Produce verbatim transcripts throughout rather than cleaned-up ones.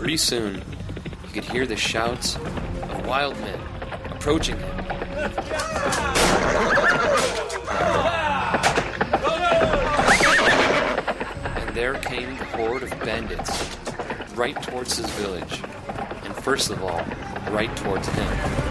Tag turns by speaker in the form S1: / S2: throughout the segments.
S1: pretty soon he could hear the shouts of wild men approaching him. And there came the horde of bandits right towards his village, and first of all, right towards him.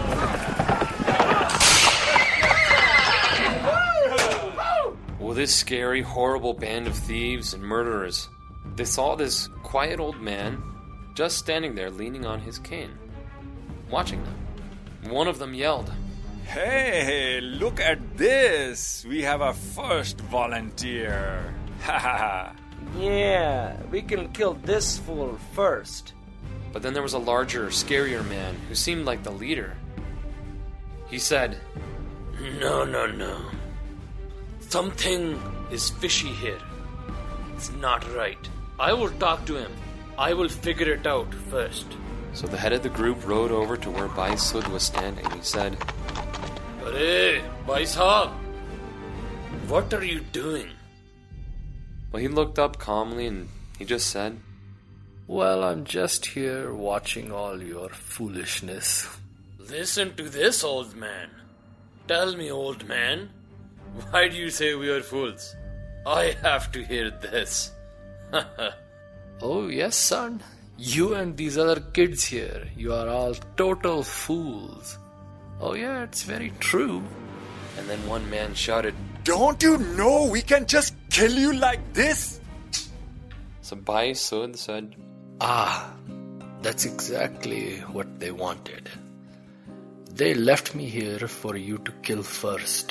S1: Well, this scary, horrible band of thieves and murderers, they saw this quiet old man just standing there leaning on his cane, watching them. One of them yelled,
S2: "Hey, look at this! We have our first volunteer! Ha ha ha!
S3: Yeah, we can kill this fool first."
S1: But then there was a larger, scarier man who seemed like the leader. He said, "No, no, no. Something is fishy here. It's not right. I will talk to him. I will figure it out first." So the head of the group rode over to where Bhai Sud was standing. He said, "Arey, Bhai Sahab, what are you doing?" Well, he looked up calmly and he just said,
S4: "Well, I'm just here watching all your foolishness."
S1: "Listen to this, old man. Tell me, old man, why do you say we are fools? I have to hear this."
S4: "Oh, yes, son. You and these other kids here, you are all total fools." "Oh, yeah, it's very true."
S1: And then one man shouted,
S2: "Don't you know we can just kill you like this?"
S1: So Bhai Sud said,
S4: "Ah, that's exactly what they wanted. They left me here for you to kill first.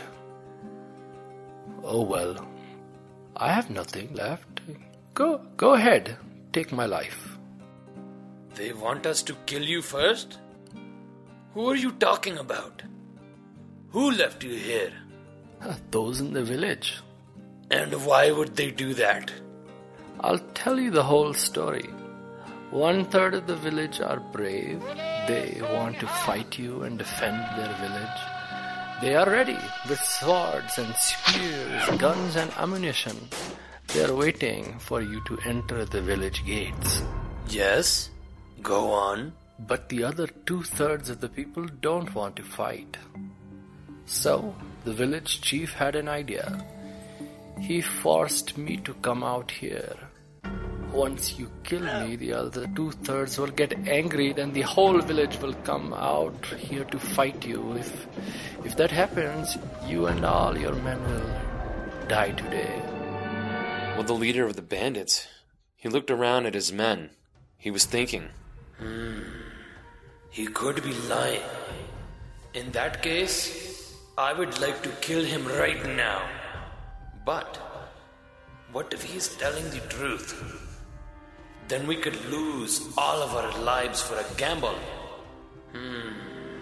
S4: Oh well, I have nothing left. Go, go ahead, take my life."
S1: "They want us to kill you first? Who are you talking about? Who left you here?"
S4: "Those in the village."
S1: "And why would they do that?"
S4: "I'll tell you the whole story. One third of the village are brave. They want to fight you and defend their village. They are ready with swords and spears, guns and ammunition. They are waiting for you to enter the village gates."
S1: "Yes, go on."
S4: "But the other two-thirds of the people don't want to fight. So, the village chief had an idea. He forced me to come out here. Once you kill me, the other two-thirds will get angry, then the whole village will come out here to fight you. If, if that happens, you and all your men will die today."
S1: Well, the leader of the bandits, he looked around at his men. He was thinking, Hmm, he could be lying. In that case, I would like to kill him right now. But what if he is telling the truth? Then we could lose all of our lives for a gamble. Hmm.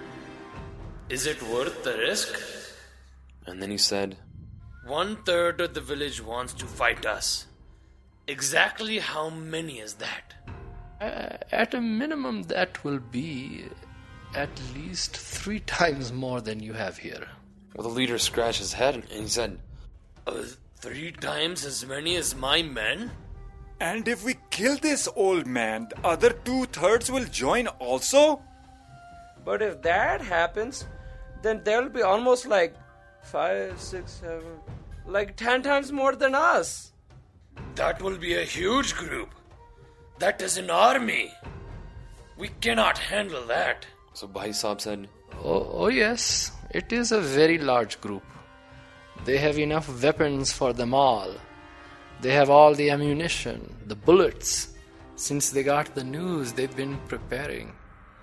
S1: Is it worth the risk? And then he said, "One third of the village wants to fight us. Exactly how many is that?"
S4: Uh, at a minimum, that will be at least three times more than you have here.
S1: Well, the leader scratched his head and he said, uh, "Three times as many as my men?"
S2: "And if we kill this old man, the other two-thirds will join also?"
S3: But if that happens, then there'll be almost like five, six, seven, like ten times more than us.
S1: "That will be a huge group. That is an army. We cannot handle that." So Bhai Sahab said,
S4: Oh, oh yes, it is a very large group. They have enough weapons for them all. They have all the ammunition, the bullets. Since they got the news, they've been preparing.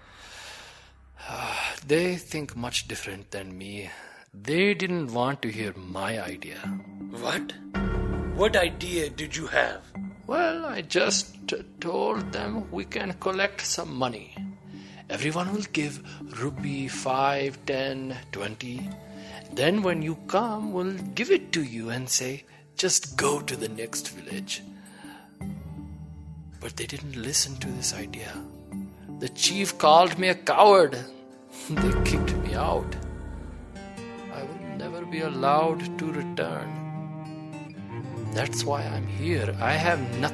S4: They think much different than me. They didn't want to hear my idea."
S1: "What? What idea did you have?"
S4: "Well, I just t- told them we can collect some money. Everyone will give rupee five, ten, twenty. Then when you come, we'll give it to you and say, just go to the next village." But they didn't listen to this idea. The chief called me a coward. They kicked me out. I will never be allowed to return. That's why I'm here. I have nothing.